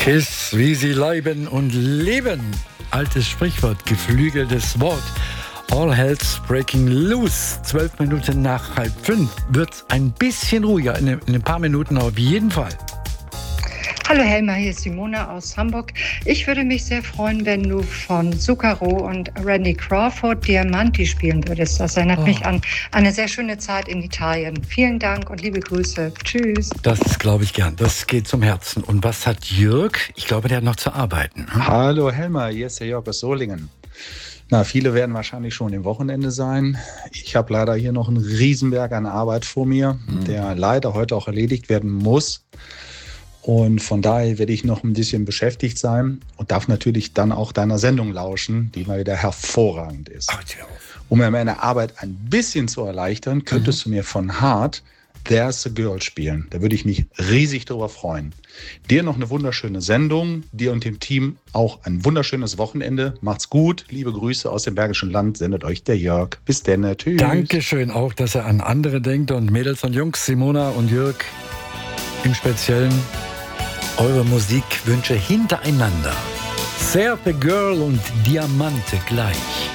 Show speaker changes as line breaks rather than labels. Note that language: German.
Kiss, wie sie leiben und leben. Altes Sprichwort, geflügeltes Wort. All hell's breaking loose. 12 Minuten nach 4:30 wird ein bisschen ruhiger. In ein paar Minuten auf jeden Fall.
Hallo Helma, hier ist Simone aus Hamburg. Ich würde mich sehr freuen, wenn du von Zucchero und Randy Crawford Diamanti spielen würdest. Das erinnert mich an eine sehr schöne Zeit in Italien. Vielen Dank und liebe Grüße. Tschüss.
Das glaube ich gern. Das geht zum Herzen. Und was hat Jörg? Ich glaube, der hat noch zu arbeiten.
Hallo Helma, hier ist der Jörg aus Solingen. Na, viele werden wahrscheinlich schon im Wochenende sein. Ich habe leider hier noch einen Riesenberg an Arbeit vor mir, der leider heute auch erledigt werden muss. Und von daher werde ich noch ein bisschen beschäftigt sein und darf natürlich dann auch deiner Sendung lauschen, die mal wieder hervorragend ist. Um mir meine Arbeit ein bisschen zu erleichtern, könntest du mir von Heart There's a Girl spielen. Da würde ich mich riesig drüber freuen. Dir noch eine wunderschöne Sendung, dir und dem Team auch ein wunderschönes Wochenende. Macht's gut, liebe Grüße aus dem Bergischen Land, sendet euch der Jörg. Bis denn, tschüss.
Dankeschön auch, dass er an andere denkt und Mädels und Jungs, Simona und Jörg im Speziellen. Eure Musikwünsche hintereinander. Serpe Girl und Diamante gleich.